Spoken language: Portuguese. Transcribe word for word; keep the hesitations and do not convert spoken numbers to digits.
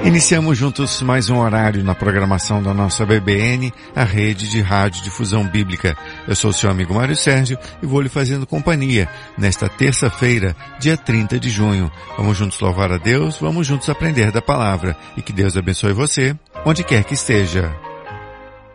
Iniciamos juntos mais um horário na programação da nossa B B N, a rede de rádio difusão bíblica. Eu sou o seu amigo Mário Sérgio e vou lhe fazendo companhia nesta terça-feira, dia trinta de junho. Vamos juntos louvar a Deus, vamos juntos aprender da palavra e que Deus abençoe você, onde quer que esteja.